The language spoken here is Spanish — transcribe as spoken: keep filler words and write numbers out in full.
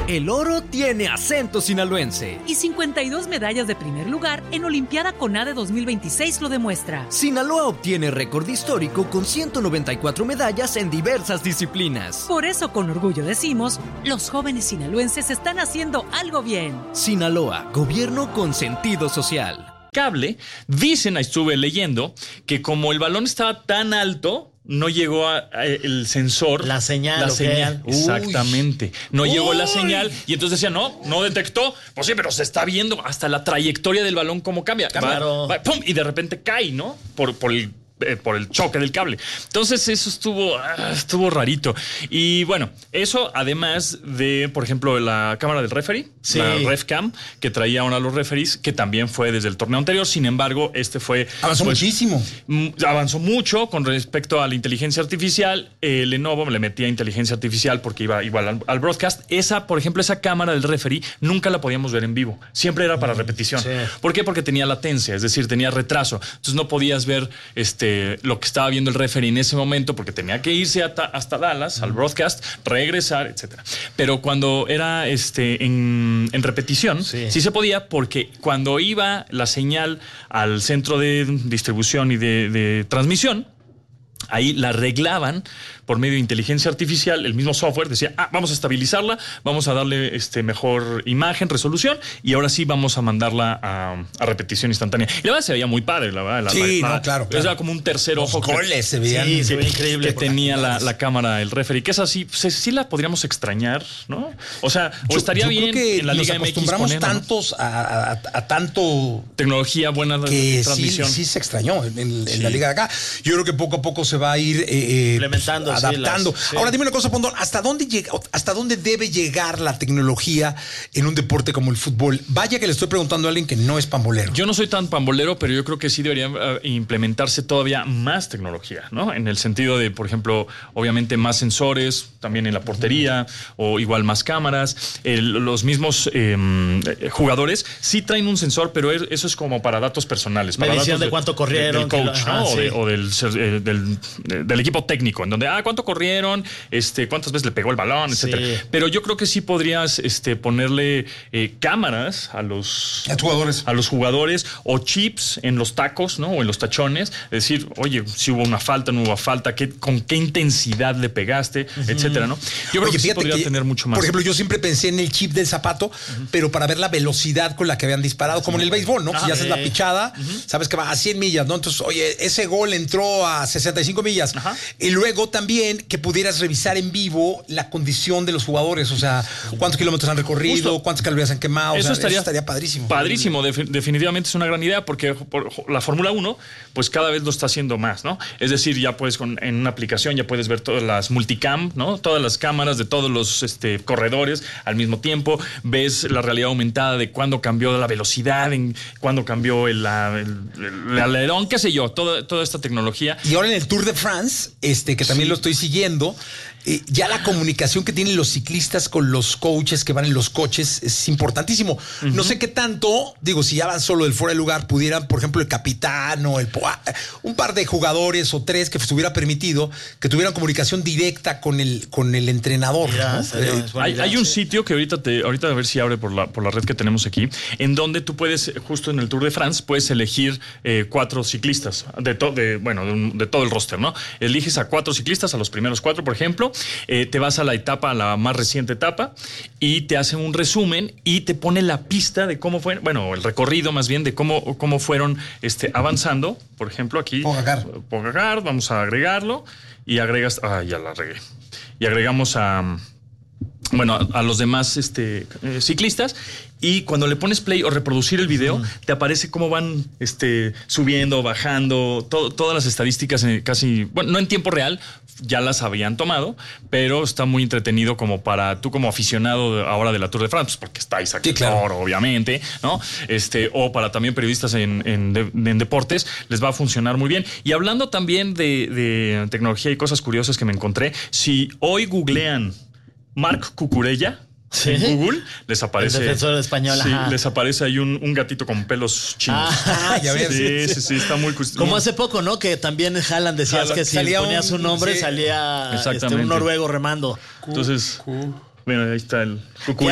El oro tiene acento sinaloense. Y cincuenta y dos medallas de primer lugar en Olimpiada CONADE dos mil veintiséis lo demuestra. Sinaloa obtiene récord histórico con ciento noventa y cuatro medallas en diversas disciplinas. Por eso con orgullo decimos, los jóvenes sinaloenses están haciendo algo bien. Sinaloa, gobierno con sentido social. Cable, dicen, estuve leyendo, que como el balón estaba tan alto, no llegó a, a el sensor. La señal. La ¿okay? señal, exactamente. No Uy. llegó la señal y entonces decía, no, no detectó. Pues sí, pero se está viendo hasta la trayectoria del balón cómo cambia. Claro. Va, va, pum, y de repente cae, ¿no? Por, por el... por el choque del cable. Entonces eso estuvo estuvo rarito. Y bueno, eso además de, por ejemplo, la cámara del referee, sí. la RefCam, que traía ahora los referees, que también fue desde el torneo anterior. Sin embargo, este fue... Avanzó pues, muchísimo. M- avanzó mucho con respecto a la inteligencia artificial. Eh, Lenovo le metía inteligencia artificial porque iba igual al, al broadcast. Esa, por ejemplo, esa cámara del referee nunca la podíamos ver en vivo. Siempre era para repetición. Sí. ¿Por qué? Porque tenía latencia, es decir, tenía retraso. Entonces no podías ver este lo que estaba viendo el referee en ese momento porque tenía que irse hasta, hasta Dallas al broadcast, regresar, etcétera. Pero cuando era este en, en repetición, sí. sí se podía, porque cuando iba la señal al centro de distribución y de, de transmisión, ahí la arreglaban por medio de inteligencia artificial. El mismo software decía, ah, vamos a estabilizarla, vamos a darle este, mejor imagen, resolución, y ahora sí vamos a mandarla a, a repetición instantánea. Y la verdad se veía muy padre, la verdad. La, sí, la, no, claro, claro. Era como un tercer Los ojo. goles que, se veían. Sí, se veía increíble. Que tenía la, la cámara, el referee, que es así, pues, sí la podríamos extrañar, ¿no? O sea, o yo, estaría yo bien creo que en la nos Liga M X acostumbramos ponerla, ¿no? tantos a, a, a tanto tecnología buena de que transmisión. sí, sí se extrañó en, en, Sí. en la liga de acá. Yo creo que poco a poco se va a ir eh, implementando, pues, adaptando. sí, las, sí. Ahora dime una cosa, Pondón, ¿hasta dónde llega, hasta dónde debe llegar la tecnología en un deporte como el fútbol? Vaya que le estoy preguntando a alguien que no es pambolero. Yo no soy tan pambolero, pero yo creo que sí debería uh, implementarse todavía más tecnología, ¿no? En el sentido de, por ejemplo, obviamente más sensores, también en la portería, o igual más cámaras. El, los mismos eh, jugadores sí traen un sensor, pero es, eso es como para datos personales. Para medición datos de, de cuánto corrieron. Del coach, que, ¿no? ajá, o, sí. de, o del, eh, del, del equipo técnico, en donde, ah, cuánto corrieron, este, cuántas veces le pegó el balón, etcétera. Sí. Pero yo creo que sí podrías este, ponerle eh, cámaras a los, a, jugadores. a los jugadores o chips en los tacos, ¿no? O en los tachones. Es decir, oye, si hubo una falta, no hubo falta, ¿qué, con qué intensidad le pegaste, uh-huh. etcétera, ¿no? Yo creo oye, que sí podría que, tener mucho más. Por ejemplo, yo siempre pensé en el chip del zapato, uh-huh. pero para ver la velocidad con la que habían disparado, como en el béisbol, ¿no? Ah, si haces la pichada, uh-huh. sabes que va a cien millas, ¿no? Entonces, oye, ese gol entró a sesenta y cinco millas. Ajá. Y luego también que pudieras revisar en vivo la condición de los jugadores, o sea, cuántos kilómetros han recorrido, Justo. cuántas calorías han quemado. Eso, o sea, estaría, eso estaría padrísimo. Padrísimo, de, definitivamente es una gran idea, porque por, la Fórmula uno, pues cada vez lo está haciendo más, ¿no? Es decir, ya puedes con, en una aplicación, ya puedes ver todas las multicam, ¿no? Todas las cámaras de todos los este, corredores al mismo tiempo. Ves la realidad aumentada de cuándo cambió la velocidad, en cuándo cambió el, el, el alerón, qué sé yo, toda, toda esta tecnología. Y ahora en el Tour de France, este, que también sí. lo estoy siguiendo, eh, ya la comunicación que tienen los ciclistas con los coaches que van en los coches es importantísimo. Uh-huh. No sé qué tanto, digo, si ya van solo del fuera de lugar, pudieran, por ejemplo, el capitán o el un par de jugadores o tres que estuviera permitido que tuvieran comunicación directa con el, con el entrenador. Mira, ¿no? sería, eh, hay, hay un sitio que ahorita te, ahorita a ver si abre por la, por la red que tenemos aquí, en donde tú puedes, justo en el Tour de France, puedes elegir eh, cuatro ciclistas de, to, de bueno, de, un, de todo el roster, ¿no? Eliges a cuatro ciclistas, a los primeros cuatro, por ejemplo, eh, te vas a la etapa, a la más reciente etapa, y te hacen un resumen y te pone la pista de cómo fue, bueno, el recorrido más bien de cómo, cómo fueron este, avanzando. Por ejemplo, aquí Pogacar. Pogacar, vamos a agregarlo y agregas, ah, ya la regué. Y agregamos a bueno, a, a los demás este, eh, ciclistas, y cuando le pones play o reproducir el video, uh-huh. te aparece cómo van este, subiendo, bajando, to, todas las estadísticas en casi, bueno, no en tiempo real, ya las habían tomado, pero está muy entretenido como para tú como aficionado de, ahora de la Tour de France, porque está Isaac sí, claro. obviamente, ¿no? Este, o para también periodistas en, en, de, en deportes, les va a funcionar muy bien. Y hablando también de, de tecnología y cosas curiosas que me encontré, si hoy googlean Marc Cucurella, ¿sí? En Google les aparece. El defensor español. Sí, ajá. les aparece ahí un, un gatito con pelos chinos. Ah, ya ves. Sí, sí, sí, está muy. Como muy... hace poco, ¿no? Que también Haaland decías Haaland, que si ponías un nombre, sí. salía este, un noruego remando. Entonces, bueno, ahí está el Cucurella.